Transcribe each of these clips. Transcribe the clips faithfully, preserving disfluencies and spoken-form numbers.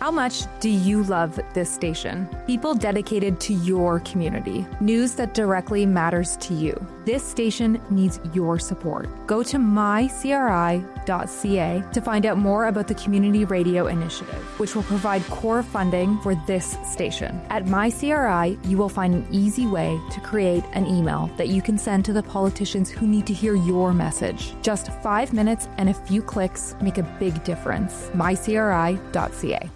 How much do you love this station? People dedicated to your community. News that directly matters to you. This station needs your support. Go to my c r i dot c a to find out more about the Community Radio Initiative, which will provide core funding for this station. At MyCRI, you will find an easy way to create an email that you can send to the politicians who need to hear your message. Just five minutes and a few clicks make a big difference. my c r i dot c a.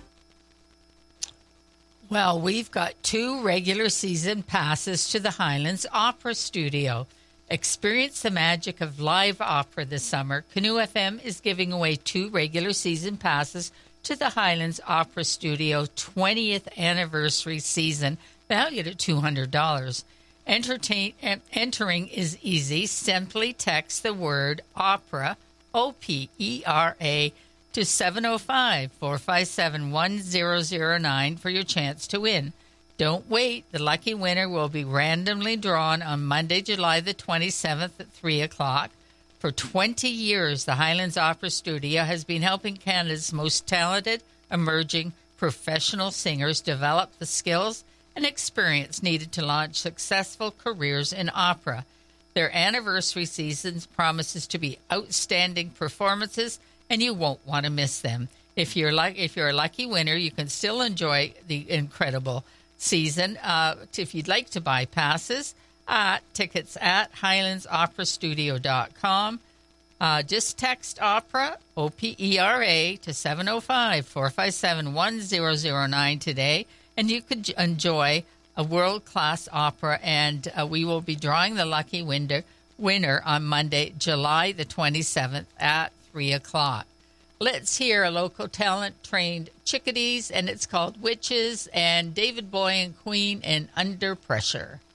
Well, we've got two regular season passes to the Highlands Opera Studio. Experience the magic of live opera this summer. Canoe F M is giving away two regular season passes to the Highlands Opera Studio twentieth anniversary season, valued at two hundred dollars. Entertain, entering is easy. Simply text the word opera, O P E R A, to seven oh five, four five seven, one zero zero nine for your chance to win. Don't wait. The lucky winner will be randomly drawn on Monday, July the twenty-seventh at three o'clock. For twenty years, the Highlands Opera Studio has been helping Canada's most talented, emerging professional singers develop the skills and experience needed to launch successful careers in opera. Their anniversary seasons promises to be outstanding performances, and you won't want to miss them. If you're like, if you're a lucky winner, you can still enjoy the incredible season. Uh, if you'd like to buy passes, uh, tickets at highlands opera studio dot com. Uh, just text opera, O P E R A, to seven oh five, four five seven, one zero zero nine today, and you could enjoy a world-class opera, and uh, we will be drawing the lucky winner, winner on Monday, July the twenty-seventh at three o'clock. Let's hear a local talent trained chickadees, and it's called Witches, and David Bowie and Queen and Under Pressure.